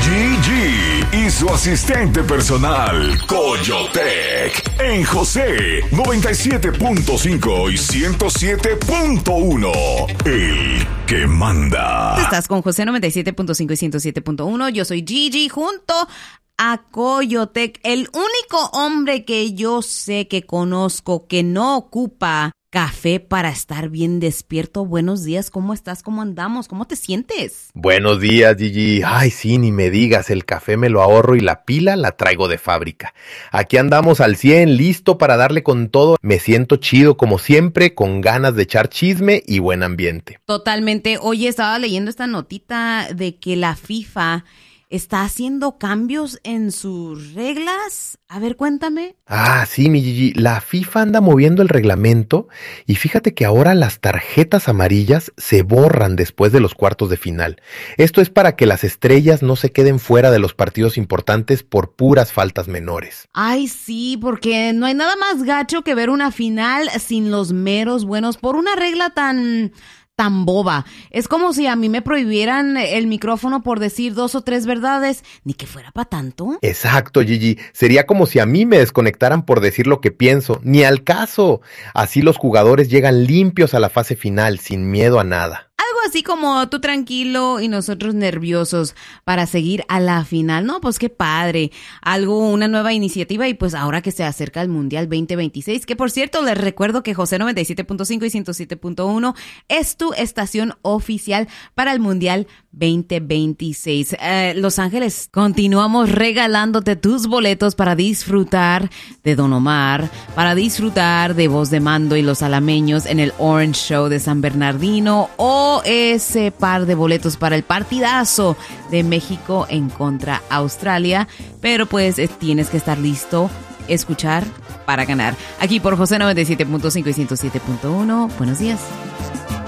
Gigi y su asistente personal, Coyotec, en José 97.5 y 107.1. El que manda. Estás con José 97.5 y 107.1. Yo soy Gigi junto a Coyotec, el único hombre que yo sé, que conozco, que no ocupa café para estar bien despierto. Buenos días, ¿cómo estás? ¿Cómo andamos? ¿Cómo te sientes? Buenos días, Gigi. Ay, sí, ni me digas, el café me lo ahorro y la pila la traigo de fábrica. Aquí andamos al 100, listo para darle con todo. Me siento chido como siempre, con ganas de echar chisme y buen ambiente. Totalmente. Oye, estaba leyendo esta notita de que la FIFA está haciendo cambios en sus reglas. A ver, cuéntame. Ah, sí, mi Gigi, la FIFA anda moviendo el reglamento y fíjate que ahora las tarjetas amarillas se borran después de los cuartos de final. Esto es para que las estrellas no se queden fuera de los partidos importantes por puras faltas menores. Ay, sí, porque no hay nada más gacho que ver una final sin los meros buenos por una regla tan boba. Es como si a mí me prohibieran el micrófono por decir 2 o 3 verdades, ni que fuera para tanto. Exacto, Gigi. Sería como si a mí me desconectaran por decir lo que pienso. Ni al caso. Así los jugadores llegan limpios a la fase final, sin miedo a nada. Algo así como tú tranquilo y nosotros nerviosos para seguir a la final. No, pues qué padre. Una nueva iniciativa y pues ahora que se acerca el Mundial 2026, que por cierto les recuerdo que José 97.5 y 107.1 es tu estación oficial para el Mundial 2026. Los Ángeles, continuamos regalándote tus boletos para disfrutar de Don Omar, para disfrutar de Voz de Mando y los Alameños en el Orange Show de San Bernardino o ese par de boletos para el partidazo de México en contra Australia. Pero pues tienes que estar listo, escuchar para ganar. Aquí por José 97.5 y 107.1. Buenos días.